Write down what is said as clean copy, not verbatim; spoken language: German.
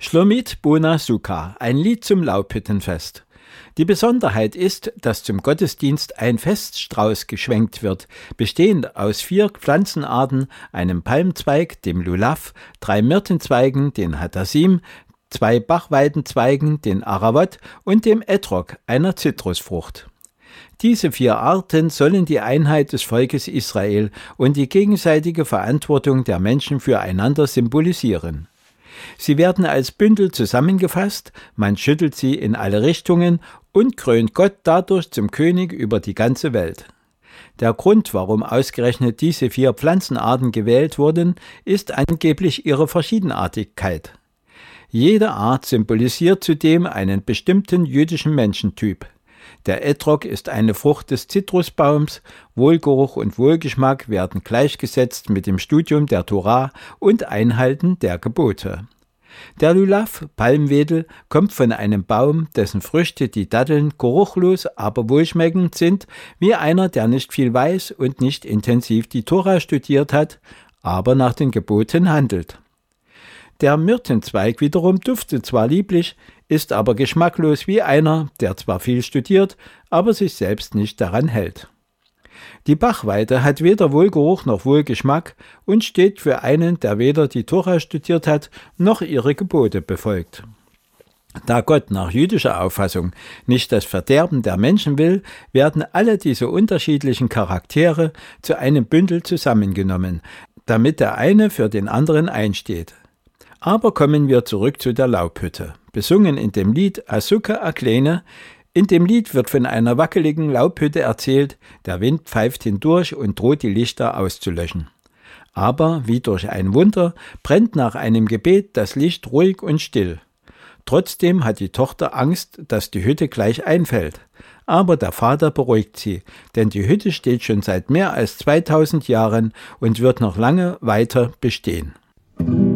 Shlomit Bona Sukkah, ein Lied zum Laubhüttenfest. Die Besonderheit ist, dass zum Gottesdienst ein Feststrauß geschwenkt wird, bestehend aus 4 Pflanzenarten, einem Palmzweig, dem Lulav, 3 Myrtenzweigen, den Hadassim, 2 Bachweidenzweigen, den Aravot und dem Etrog, einer Zitrusfrucht. Diese 4 Arten sollen die Einheit des Volkes Israel und die gegenseitige Verantwortung der Menschen füreinander symbolisieren. Sie werden als Bündel zusammengefasst, man schüttelt sie in alle Richtungen und krönt Gott dadurch zum König über die ganze Welt. Der Grund, warum ausgerechnet diese 4 Pflanzenarten gewählt wurden, ist angeblich ihre Verschiedenartigkeit. Jede Art symbolisiert zudem einen bestimmten jüdischen Menschentyp. Der Etrog ist eine Frucht des Zitrusbaums, Wohlgeruch und Wohlgeschmack werden gleichgesetzt mit dem Studium der Tora und Einhalten der Gebote. Der Lulav, Palmwedel, kommt von einem Baum, dessen Früchte, die Datteln, geruchlos, aber wohlschmeckend sind, wie einer, der nicht viel weiß und nicht intensiv die Tora studiert hat, aber nach den Geboten handelt. Der Myrtenzweig wiederum duftet zwar lieblich, ist aber geschmacklos wie einer, der zwar viel studiert, aber sich selbst nicht daran hält. Die Bachweide hat weder Wohlgeruch noch Wohlgeschmack und steht für einen, der weder die Tora studiert hat, noch ihre Gebote befolgt. Da Gott nach jüdischer Auffassung nicht das Verderben der Menschen will, werden alle diese unterschiedlichen Charaktere zu einem Bündel zusammengenommen, damit der eine für den anderen einsteht. Aber kommen wir zurück zu der Laubhütte, besungen in dem Lied Asuka Aklene. In dem Lied wird von einer wackeligen Laubhütte erzählt, der Wind pfeift hindurch und droht die Lichter auszulöschen. Aber, wie durch ein Wunder, brennt nach einem Gebet das Licht ruhig und still. Trotzdem hat die Tochter Angst, dass die Hütte gleich einfällt. Aber der Vater beruhigt sie, denn die Hütte steht schon seit mehr als 2000 Jahren und wird noch lange weiter bestehen.